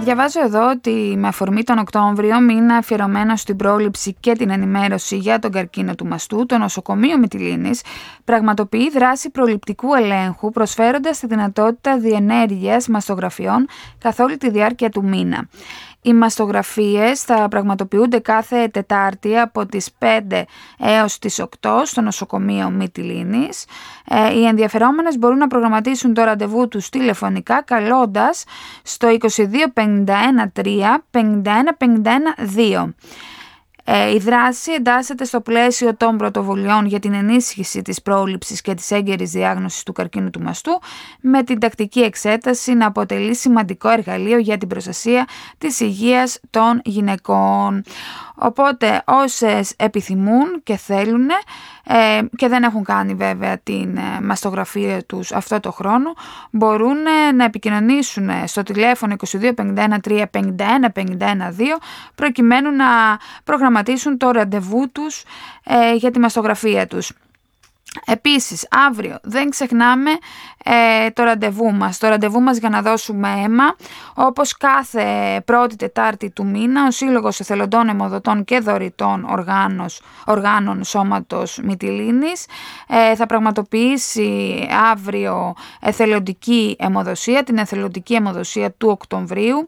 Διαβάζω εδώ ότι με αφορμή τον Οκτώβριο, μήνα αφιερωμένο στην πρόληψη και την ενημέρωση για τον καρκίνο του μαστού, το νοσοκομείο Μυτιλήνης πραγματοποιεί δράση προληπτικού ελέγχου, προσφέροντας τη δυνατότητα διενέργειας μαστογραφιών καθ' όλη τη διάρκεια του μήνα. Οι μαστογραφίες θα πραγματοποιούνται κάθε Τετάρτη από τις 5 έως τις 8 στο νοσοκομείο Μυτιλήνης. Οι ενδιαφερόμενες μπορούν να προγραμματίσουν το ραντεβού τους τηλεφωνικά καλώντας στο 22 51 3 51 51 2. Η δράση εντάσσεται στο πλαίσιο των πρωτοβουλειών για την ενίσχυση της πρόληψης και της έγκαιρης διάγνωσης του καρκίνου του μαστού, με την τακτική εξέταση να αποτελεί σημαντικό εργαλείο για την προστασία της υγείας των γυναικών. Οπότε όσες επιθυμούν και θέλουν και δεν έχουν κάνει βέβαια την μαστογραφία τους αυτό το χρόνο, μπορούν να επικοινωνήσουν στο τηλέφωνο 22 51 3 51 51 2 προκειμένου να προγραμματίσουν το ραντεβού τους για τη μαστογραφία τους. Επίσης, αύριο δεν ξεχνάμε το ραντεβού μας. Το ραντεβού μας για να δώσουμε αίμα. Όπως κάθε πρώτη Τετάρτη του μήνα, ο Σύλλογος Εθελοντών Αιμοδοτών και Δωρητών Οργάνων Σώματος Μυτιλήνης θα πραγματοποιήσει αύριο εθελοντική αιμοδοσία, την εθελοντική αιμοδοσία του Οκτωβρίου,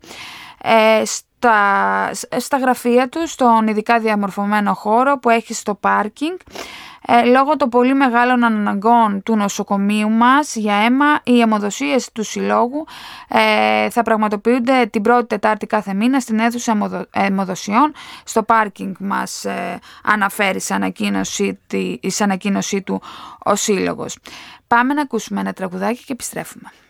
στα γραφεία του, στον ειδικά διαμορφωμένο χώρο που έχει στο πάρκινγκ. Λόγω των πολύ μεγάλων αναγκών του νοσοκομείου μας για αίμα, οι αιμοδοσίες του Συλλόγου θα πραγματοποιούνται την πρώτη Τετάρτη κάθε μήνα στην αίθουσα αιμοδοσιών. Στο πάρκινγκ μας αναφέρει σε ανακοίνωσή του ο Σύλλογος. Πάμε να ακούσουμε ένα τραγουδάκι και επιστρέφουμε.